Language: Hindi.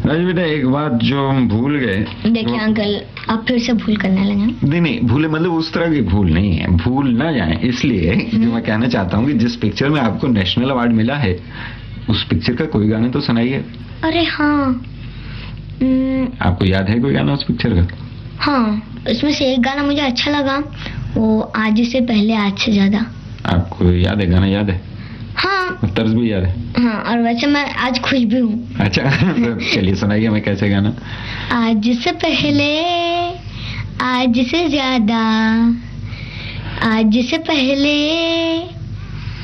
राज बेटा एक बात जो हम भूल गए। देखिए अंकल, आप फिर से भूल करने लगे। नहीं भूले मतलब उस तरह की भूल नहीं है, भूल ना जाए इसलिए जो मैं कहना चाहता हूँ कि जिस पिक्चर में आपको नेशनल अवार्ड मिला है उस पिक्चर का कोई गाना तो सुनाइए। अरे हाँ, आपको याद है कोई गाना उस पिक्चर का? हाँ, उसमें से एक गाना मुझे अच्छा लगा, वो आज से पहले आज से ज्यादा। आपको याद है गाना? याद है? हाँ, तर्ज भी याद है? हाँ, और वैसे मैं आज खुश भी हूँ। अच्छा चलिए सुनाइए हमें कैसे गाना। आज से पहले आज से ज्यादा, आज से पहले